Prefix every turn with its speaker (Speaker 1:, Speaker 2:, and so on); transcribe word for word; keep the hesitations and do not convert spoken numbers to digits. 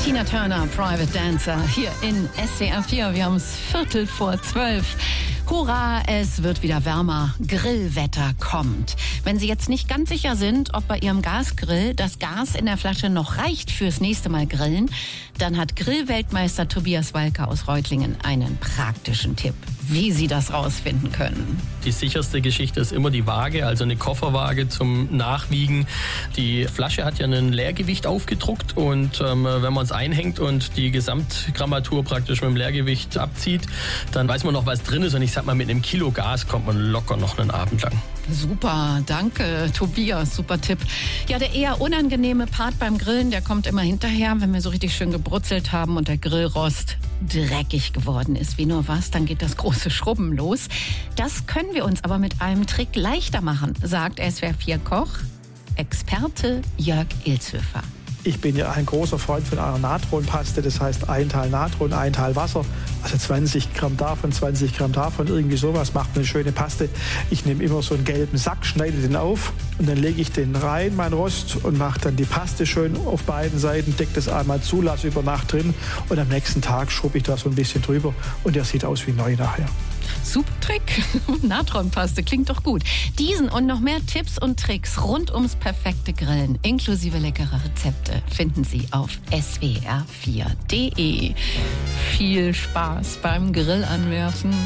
Speaker 1: Tina Turner, Private Dancer, hier in S W R vier. Wir haben es Viertel vor zwölf. Hurra, es wird wieder wärmer. Grillwetter kommt. Wenn Sie jetzt nicht ganz sicher sind, ob bei Ihrem Gasgrill das Gas in der Flasche noch reicht fürs nächste Mal grillen, dann hat Grillweltmeister Tobias Walker aus Reutlingen einen praktischen Tipp, wie Sie das rausfinden können.
Speaker 2: Die sicherste Geschichte ist immer die Waage, also eine Kofferwaage zum Nachwiegen. Die Flasche hat ja ein Leergewicht aufgedruckt und ähm, wenn man es einhängt und die Gesamtgrammatur praktisch mit dem Leergewicht abzieht, dann weiß man noch, was drin ist. Und ich sag mal, mit einem Kilo Gas kommt man locker noch einen Abend lang.
Speaker 1: Super, danke Tobias, super Tipp. Ja, der eher unangenehme Part beim Grillen, der kommt immer hinterher, wenn wir so richtig schön gebrutzelt haben und der Grillrost dreckig geworden ist. Wie nur was, dann geht das große Schrubben los. Das können wir uns aber mit einem Trick leichter machen, sagt S W R vier Koch, Experte Jörg Ilzhöfer.
Speaker 3: Ich bin ja ein großer Freund von einer Natronpaste, das heißt ein Teil Natron, ein Teil Wasser, also zwanzig Gramm davon, zwanzig Gramm davon, irgendwie sowas, macht eine schöne Paste. Ich nehme immer so einen gelben Sack, schneide den auf und dann lege ich den rein, mein Rost, und mache dann die Paste schön auf beiden Seiten, decke das einmal zu, lasse über Nacht drin und am nächsten Tag schrubbe ich da so ein bisschen drüber und der sieht aus wie neu nachher.
Speaker 1: Super Trick. Natronpaste klingt doch gut. Diesen und noch mehr Tipps und Tricks rund ums perfekte Grillen, inklusive leckerer Rezepte, finden Sie auf S W R vier Punkt de. Viel Spaß beim Grillanwerfen.